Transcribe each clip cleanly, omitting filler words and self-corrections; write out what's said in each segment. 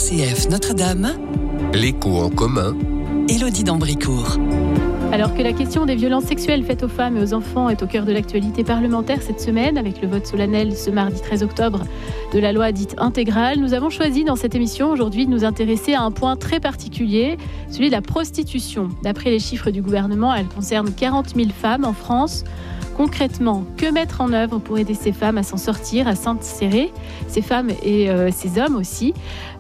RCF Notre-Dame, L'écho en commun, Élodie d'Ambricourt. Alors que la question des violences sexuelles faites aux femmes et aux enfants est au cœur de l'actualité parlementaire cette semaine, avec le vote solennel ce mardi 13 octobre de la loi dite intégrale, nous avons choisi dans cette émission aujourd'hui de nous intéresser à un point très particulier, celui de la prostitution. D'après les chiffres du gouvernement, elle concerne 40 000 femmes en France. Concrètement, que mettre en œuvre pour aider ces femmes à s'en sortir, à s'insérer, ces femmes et ces hommes aussi.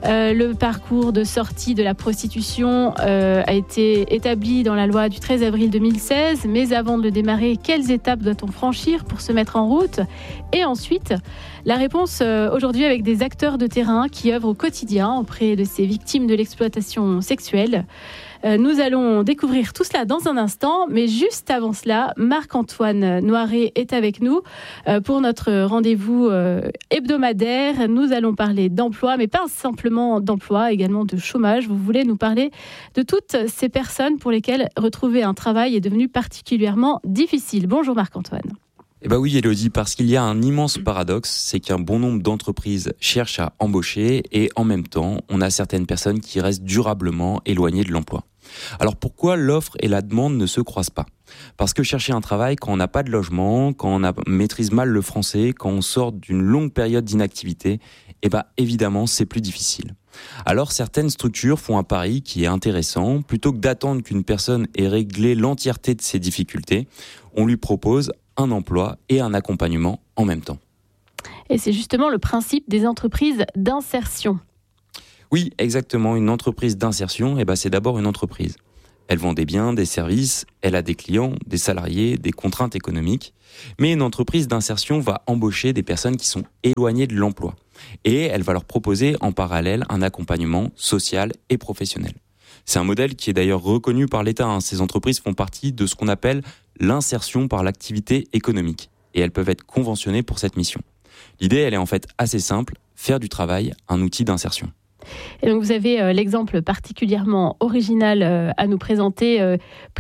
Le parcours de sortie de la prostitution a été établi dans la loi du 13 avril 2016, mais avant de le démarrer, quelles étapes doit-on franchir pour se mettre en route ? Et ensuite, la réponse aujourd'hui avec des acteurs de terrain qui œuvrent au quotidien auprès de ces victimes de l'exploitation sexuelle. Nous allons découvrir tout cela dans un instant, mais juste avant cela, Marc-Antoine Noiret est avec nous pour notre rendez-vous hebdomadaire. Nous allons parler d'emploi, mais pas simplement d'emploi, également de chômage. Vous voulez nous parler de toutes ces personnes pour lesquelles retrouver un travail est devenu particulièrement difficile. Bonjour Marc-Antoine. Eh bien oui Élodie, parce qu'il y a un immense paradoxe, c'est qu'un bon nombre d'entreprises cherchent à embaucher et en même temps, on a certaines personnes qui restent durablement éloignées de l'emploi. Alors pourquoi l'offre et la demande ne se croisent pas ? Parce que chercher un travail quand on n'a pas de logement, quand on maîtrise mal le français, quand on sort d'une longue période d'inactivité, évidemment c'est plus difficile. Alors certaines structures font un pari qui est intéressant. Plutôt que d'attendre qu'une personne ait réglé l'entièreté de ses difficultés, on lui propose un emploi et un accompagnement en même temps. Et c'est justement le principe des entreprises d'insertion. Oui, exactement. Une entreprise d'insertion, c'est d'abord une entreprise. Elle vend des biens, des services, elle a des clients, des salariés, des contraintes économiques. Mais une entreprise d'insertion va embaucher des personnes qui sont éloignées de l'emploi. Et elle va leur proposer en parallèle un accompagnement social et professionnel. C'est un modèle qui est d'ailleurs reconnu par l'État. Ces entreprises font partie de ce qu'on appelle l'insertion par l'activité économique. Et elles peuvent être conventionnées pour cette mission. L'idée, elle est en fait assez simple, faire du travail un outil d'insertion. Et donc vous avez l'exemple particulièrement original à nous présenter,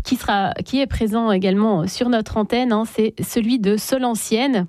qui est présent également sur notre antenne, c'est celui de Solancienne.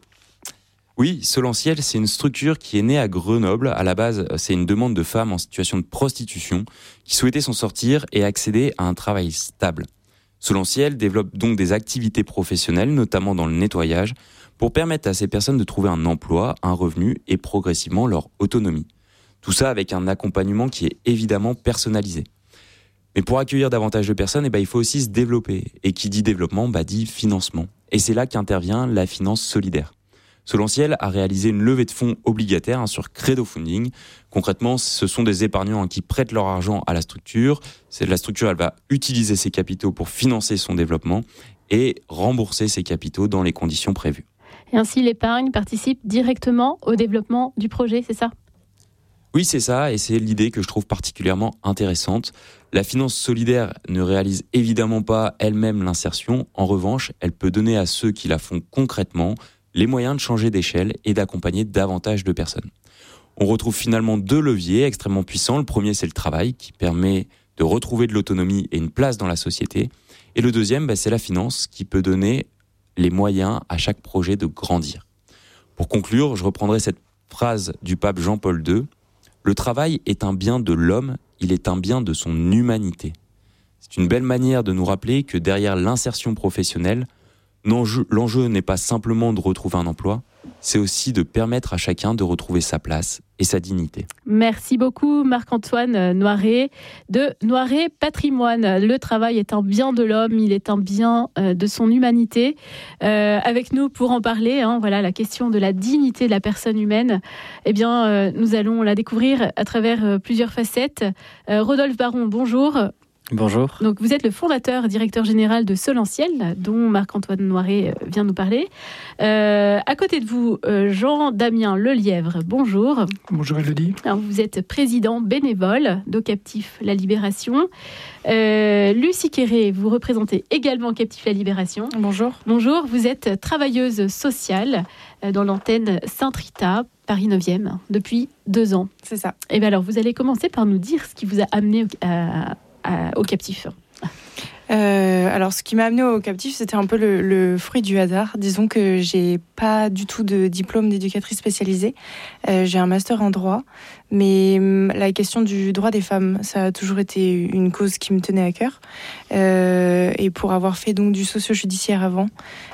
Oui, Solancienne, c'est une structure qui est née à Grenoble. À la base, c'est une demande de femmes en situation de prostitution qui souhaitaient s'en sortir et accéder à un travail stable. Solancienne développe donc des activités professionnelles, notamment dans le nettoyage, pour permettre à ces personnes de trouver un emploi, un revenu et progressivement leur autonomie. Tout ça avec un accompagnement qui est évidemment personnalisé. Mais pour accueillir davantage de personnes, il faut aussi se développer. Et qui dit développement, dit financement. Et c'est là qu'intervient la finance solidaire. Solancienne a réalisé une levée de fonds obligataire sur Credo Funding. Concrètement, ce sont des épargnants qui prêtent leur argent à la structure. La structure, elle va utiliser ses capitaux pour financer son développement et rembourser ses capitaux dans les conditions prévues. Et ainsi, l'épargne participe directement au développement du projet, c'est ça ? Oui, c'est ça, et c'est l'idée que je trouve particulièrement intéressante. La finance solidaire ne réalise évidemment pas elle-même l'insertion. En revanche, elle peut donner à ceux qui la font concrètement les moyens de changer d'échelle et d'accompagner davantage de personnes. On retrouve finalement deux leviers extrêmement puissants. Le premier, c'est le travail, qui permet de retrouver de l'autonomie et une place dans la société. Et le deuxième, c'est la finance, qui peut donner les moyens à chaque projet de grandir. Pour conclure, je reprendrai cette phrase du pape Jean-Paul II. Le travail est un bien de l'homme, il est un bien de son humanité. C'est une belle manière de nous rappeler que derrière l'insertion professionnelle, l'enjeu n'est pas simplement de retrouver un emploi, c'est aussi de permettre à chacun de retrouver sa place et sa dignité. Merci beaucoup Marc-Antoine Noiret de Noiret Patrimoine. Le travail est un bien de l'homme, il est un bien de son humanité. Avec nous pour en parler, la question de la dignité de la personne humaine, nous allons la découvrir à travers plusieurs facettes. Rodolphe Baron, bonjour. Bonjour. Donc, vous êtes le fondateur, directeur général de Solancienne, dont Marc-Antoine Noiret vient nous parler. À côté de vous, Jean-Damien Lelièvre, bonjour. Bonjour Élodie. Alors, vous êtes président bénévole d'O-Captif La Libération. Lucie Quéré, vous représentez également Captif La Libération. Bonjour. Bonjour, vous êtes travailleuse sociale dans l'antenne Saint-Rita, Paris 9e, depuis 2 ans. C'est ça. Et bien alors, vous allez commencer par nous dire ce qui vous a amené au Captif. Alors, ce qui m'a amenée au captif, c'était un peu le fruit du hasard. Disons que j'ai pas du tout de diplôme d'éducatrice spécialisée. J'ai un master en droit, mais la question du droit des femmes, ça a toujours été une cause qui me tenait à cœur. Et pour avoir fait donc du socio-judiciaire avant,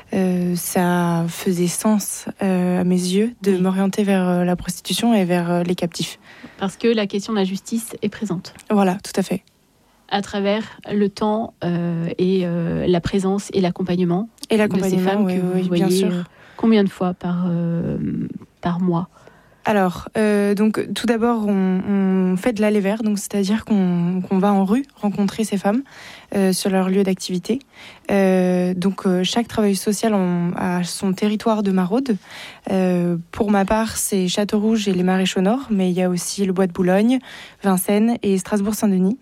ça faisait sens à mes yeux de m'orienter vers la prostitution et vers les captifs. Parce que la question de la justice est présente. Voilà, tout à fait. À travers le temps et la présence et l'accompagnement. Et l'accompagnement, de ces femmes oui, que vous bien voyez, sûr. Combien de fois par mois? Alors, donc tout d'abord, on fait de l'aller vers, donc c'est-à-dire qu'on va en rue rencontrer ces femmes sur leur lieu d'activité. Donc chaque travailleuse sociale a son territoire de maraude. Pour ma part, c'est Châteaurouge et les Maréchaux Nord, mais il y a aussi le Bois de Boulogne, Vincennes et Strasbourg-Saint-Denis.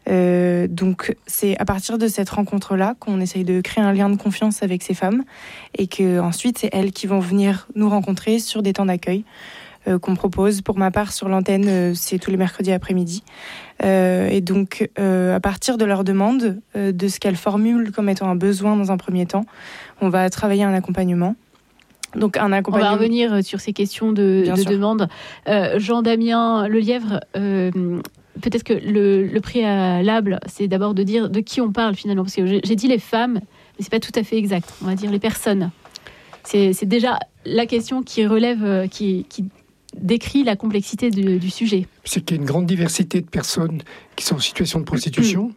Donc c'est à partir de cette rencontre-là qu'on essaye de créer un lien de confiance avec ces femmes et que ensuite c'est elles qui vont venir nous rencontrer sur des temps d'accueil qu'on propose. Pour ma part, sur l'antenne, c'est tous les mercredis après-midi. Et donc, à partir de leur demande, de ce qu'elles formulent comme étant un besoin dans un premier temps, on va travailler un accompagnement. Donc, un accompagnement... On va revenir sur ces questions de demande. Jean-Damien Lelièvre, peut-être que le préalable, c'est d'abord de dire de qui on parle finalement. Parce que j'ai dit les femmes, mais c'est pas tout à fait exact. On va dire les personnes. C'est déjà la question qui relève, qui décrit la complexité du sujet. C'est qu'il y a une grande diversité de personnes qui sont en situation de prostitution.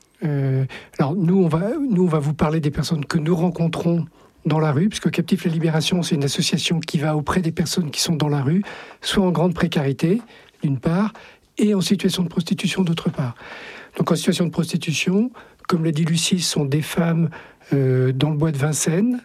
Alors nous, on va vous parler des personnes que nous rencontrons dans la rue, puisque Captifs la Libération, c'est une association qui va auprès des personnes qui sont dans la rue, soit en grande précarité, d'une part, et en situation de prostitution, d'autre part. Donc en situation de prostitution, comme l'a dit Lucie, ce sont des femmes dans le bois de Vincennes,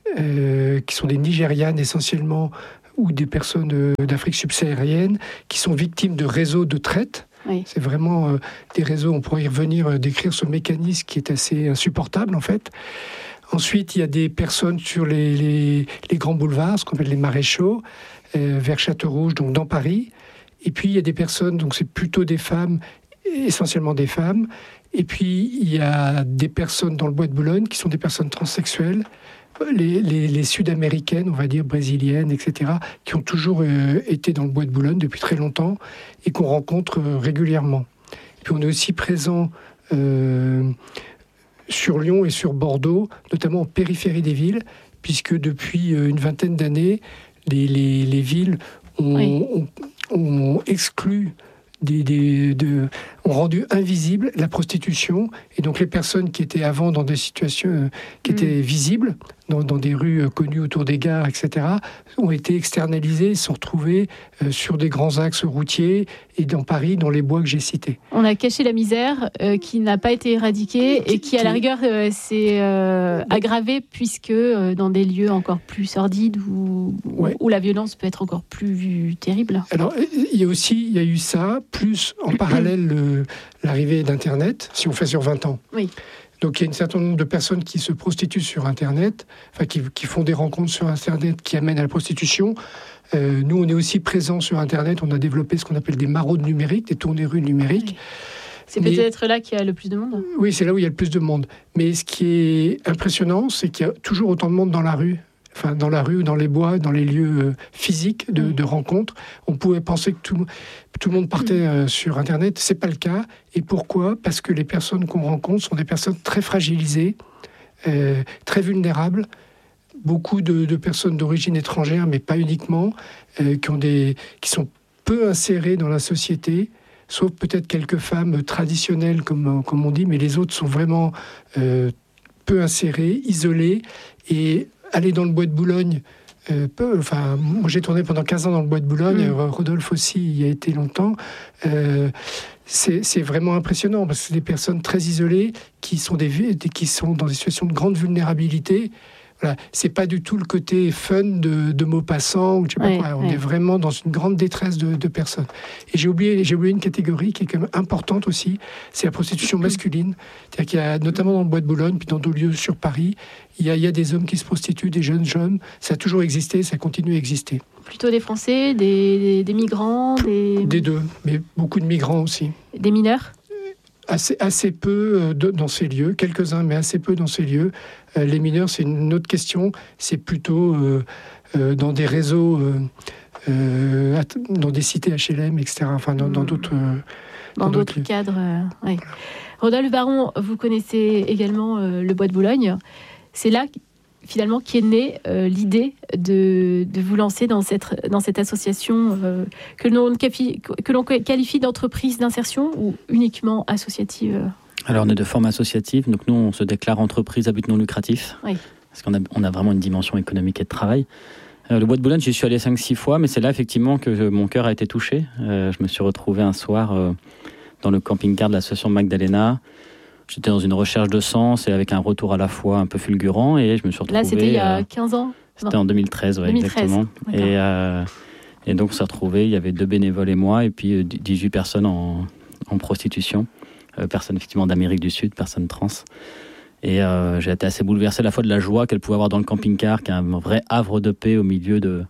qui sont des Nigérianes essentiellement, ou des personnes d'Afrique subsaharienne, qui sont victimes de réseaux de traite. Oui. C'est vraiment des réseaux, on pourrait y revenir, décrire ce mécanisme qui est assez insupportable en fait. Ensuite, il y a des personnes sur les grands boulevards, ce qu'on appelle les maréchaux, vers Châteaurouge, donc dans Paris. Et puis, il y a des personnes, donc c'est plutôt des femmes, essentiellement des femmes. Et puis, il y a des personnes dans le Bois de Boulogne qui sont des personnes transsexuelles, les Sud-américaines, on va dire, brésiliennes, etc., qui ont toujours été dans le Bois de Boulogne depuis très longtemps et qu'on rencontre régulièrement. Et puis, on est aussi présent sur Lyon et sur Bordeaux, notamment en périphérie des villes, puisque depuis une vingtaine d'années, les villes ont exclu, ont rendu invisible la prostitution. Et donc les personnes qui étaient avant dans des situations qui étaient visibles, dans des rues connues autour des gares, etc., ont été externalisées, sont retrouvées sur des grands axes routiers et dans Paris, dans les bois que j'ai cités. On a caché la misère qui n'a pas été éradiquée et qui, à la rigueur, s'est aggravée puisque dans des lieux encore plus sordides où la violence peut être encore plus terrible. Alors, il y a eu ça, plus en parallèle l'arrivée d'Internet, si on fait sur 20 ans. Oui. Donc il y a un certain nombre de personnes qui se prostituent sur Internet, enfin qui font des rencontres sur Internet qui amènent à la prostitution. Nous, on est aussi présents sur Internet. On a développé ce qu'on appelle des maraudes numériques, des tournées rues numériques. Oui. C'est peut-être là qu'il y a le plus de monde. Oui, c'est là où il y a le plus de monde. Mais ce qui est impressionnant, c'est qu'il y a toujours autant de monde dans la rue. Enfin, dans la rue ou dans les bois, dans les lieux physiques de rencontres. On pouvait penser que tout le monde partait sur Internet. C'est pas le cas. Et pourquoi ? Parce que les personnes qu'on rencontre sont des personnes très fragilisées, très vulnérables. Beaucoup de personnes d'origine étrangère, mais pas uniquement, qui sont peu insérées dans la société, sauf peut-être quelques femmes traditionnelles, comme on dit, mais les autres sont vraiment peu insérées, isolées. Et aller dans le Bois de Boulogne, moi j'ai tourné pendant 15 ans dans le Bois de Boulogne, Rodolphe aussi y a été longtemps, c'est vraiment impressionnant parce que c'est des personnes très isolées qui sont dans des situations de grande vulnérabilité. Voilà. C'est pas du tout le côté fun de Maupassant ou je sais pas quoi. On est vraiment dans une grande détresse de personnes. Et j'ai oublié une catégorie qui est quand même importante aussi, c'est la prostitution masculine. C'est-à-dire qu'il y a, notamment dans le Bois de Boulogne, puis dans d'autres lieux sur Paris, il y a des hommes qui se prostituent, des jeunes hommes. Ça a toujours existé, ça continue à exister. Plutôt des Français, des migrants, Des deux, mais beaucoup de migrants aussi. Des mineurs ? assez peu dans ces lieux, quelques-uns, mais assez peu dans ces lieux. Les mineurs, c'est une autre question. C'est plutôt dans des réseaux, dans des cités HLM, etc. Enfin, dans d'autres... dans d'autres cadres. Ouais. Rodolphe Baron, vous connaissez également le Bois de Boulogne. C'est là, finalement, qu'est née l'idée de vous lancer dans cette association que l'on qualifie d'entreprise d'insertion ou uniquement associative. Alors, on est de forme associative. Donc, nous, on se déclare entreprise à but non lucratif. Oui. Parce qu'on a vraiment une dimension économique et de travail. Le Bois de Boulogne, j'y suis allé 5-6 fois, mais c'est là, effectivement, que mon cœur a été touché. Je me suis retrouvé un soir dans le camping-car de l'association Magdalena. J'étais dans une recherche de sens et avec un retour à la fois un peu fulgurant, et je me suis retrouvé... Là, c'était il y a 15 ans? C'était en 2013, ouais, 2013, exactement. Et donc, on s'est retrouvés, il y avait 2 bénévoles et moi, et puis 18 personnes en prostitution. Personnes, effectivement, d'Amérique du Sud, personnes trans. Et j'ai été assez bouleversé à la fois de la joie qu'elle pouvait avoir dans le camping-car, qui est un vrai havre de paix au milieu de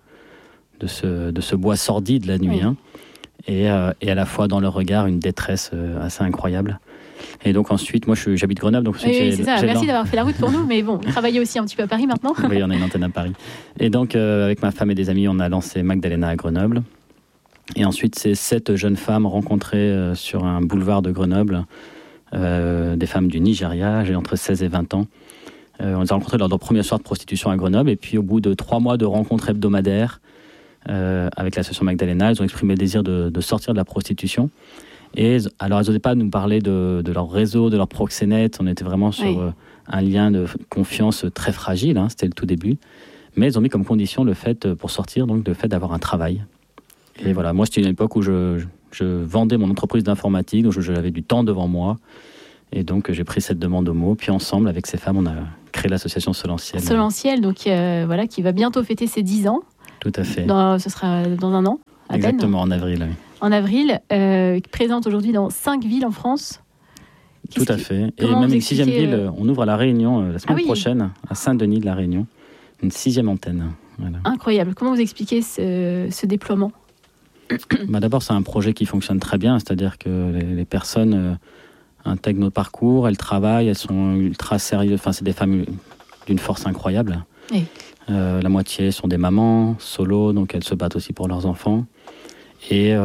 ce bois sordide la nuit. Oui. Hein. Et à la fois dans leur regard, une détresse assez incroyable. Et donc ensuite, moi j'habite Grenoble. Donc oui, c'est ça. Merci d'avoir fait la route pour nous. Mais bon, vous travaillez aussi un petit peu à Paris maintenant. Oui, on a une antenne à Paris. Et donc avec ma femme et des amis, on a lancé Magdalena à Grenoble. Et ensuite, c'est 7 jeunes femmes rencontrées sur un boulevard de Grenoble. Des femmes du Nigeria, âgées entre 16 et 20 ans. On les a rencontrées lors de leur premier soir de prostitution à Grenoble. Et puis au bout de 3 mois de rencontres hebdomadaires avec l'association Magdalena, elles ont exprimé le désir de sortir de la prostitution. Et alors elles n'osaient pas nous parler de leur réseau, de leur proxénète. On était vraiment sur un lien de confiance très fragile, hein, c'était le tout début. Mais elles ont mis comme condition le fait, pour sortir, donc le fait d'avoir un travail. Et voilà, moi c'était une époque où je vendais mon entreprise d'informatique, donc j'avais du temps devant moi. Et donc j'ai pris cette demande au mot. Puis ensemble, avec ces femmes, on a créé l'association Solentiel. Solentiel, donc voilà, qui va bientôt fêter ses 10 ans. Tout à fait. Ce sera dans un an, à Exactement, peine. En avril. Oui. En avril, présente aujourd'hui dans 5 villes en France. Tout à fait. Et même une 6e ville, on ouvre à La Réunion la semaine prochaine, à Saint-Denis de La Réunion. Une 6e antenne. Voilà. Incroyable. Comment vous expliquez ce déploiement ? D'abord, c'est un projet qui fonctionne très bien, c'est-à-dire que les personnes intègrent nos parcours, elles travaillent, elles sont ultra sérieuses. Enfin, c'est des femmes d'une force incroyable. Oui. La moitié sont des mamans, solo, donc elles se battent aussi pour leurs enfants. Et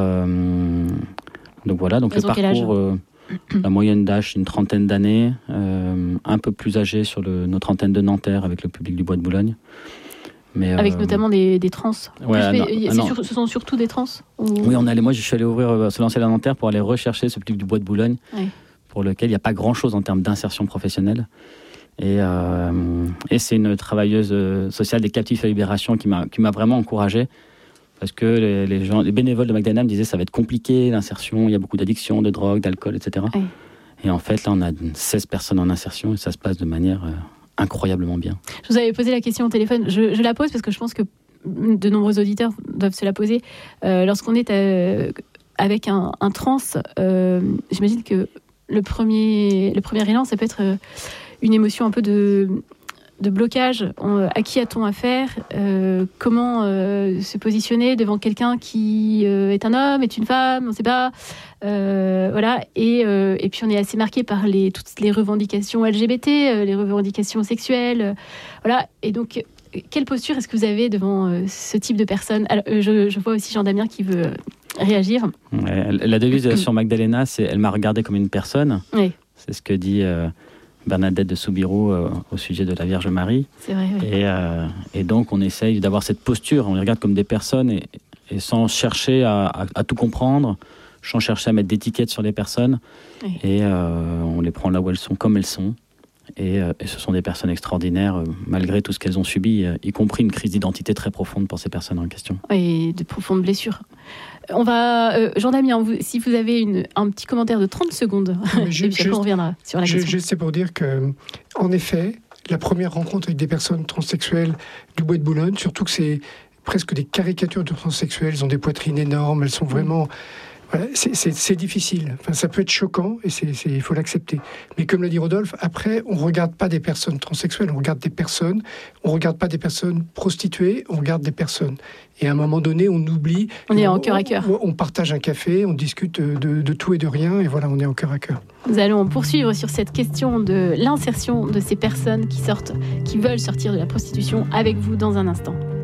donc voilà, donc le parcours, la moyenne d'âge, une 30aine d'années, un peu plus âgée sur notre antenne de Nanterre avec le public du Bois de Boulogne. Mais avec notamment des trans. Ouais, ce sont surtout des trans ou... Oui, moi je suis allé ouvrir Solentiel à Nanterre pour aller rechercher ce public du Bois de Boulogne, pour lequel il n'y a pas grand-chose en termes d'insertion professionnelle. Et c'est une travailleuse sociale des captifs à libération qui m'a vraiment encouragé, parce que les bénévoles de Magdalena me disaient ça va être compliqué, l'insertion, il y a beaucoup d'addictions, de drogue, d'alcool, etc. Oui. Et en fait, là, on a 16 personnes en insertion et ça se passe de manière... incroyablement bien. Je vous avais posé la question au téléphone, je la pose parce que je pense que de nombreux auditeurs doivent se la poser. Lorsqu'on est avec un trans, j'imagine que le premier élan, ça peut être une émotion un peu de blocage. À qui a-t-on affaire ? Comment se positionner devant quelqu'un qui est un homme, est une femme, on ne sait pas. Voilà. Et puis on est assez marqué par toutes les revendications LGBT, les revendications sexuelles. Voilà. Et donc, quelle posture est-ce que vous avez devant ce type de personnes ? Alors, je vois aussi Jean Damien qui veut réagir. Ouais, la devise sur Magdalena, c'est « Elle m'a regardé comme une personne ». Oui. C'est ce que dit... Bernadette de Soubirous au sujet de la Vierge Marie. C'est vrai, oui. Et donc, on essaye d'avoir cette posture. On les regarde comme des personnes et sans chercher à tout comprendre, sans chercher à mettre d'étiquettes sur les personnes. Oui. Et on les prend là où elles sont, comme elles sont. Et ce sont des personnes extraordinaires, malgré tout ce qu'elles ont subi, y compris une crise d'identité très profonde pour ces personnes en question. Et de profondes blessures. On va, Jean Damien, si vous avez un petit commentaire de 30 secondes, et puis après on reviendra sur la question. C'est pour dire que, en effet, la première rencontre avec des personnes transsexuelles du Bois de Boulogne, surtout que c'est presque des caricatures de transsexuels, elles ont des poitrines énormes, elles sont vraiment Voilà, c'est difficile. Enfin, ça peut être choquant et il faut l'accepter. Mais comme l'a dit Rodolphe, après, on ne regarde pas des personnes transsexuelles, on regarde des personnes. On ne regarde pas des personnes prostituées, on regarde des personnes. Et à un moment donné, on oublie. On est en cœur à cœur. On partage un café, on discute de tout et de rien, et voilà, on est en cœur à cœur. Nous allons poursuivre sur cette question de l'insertion de ces personnes qui veulent sortir de la prostitution avec vous dans un instant.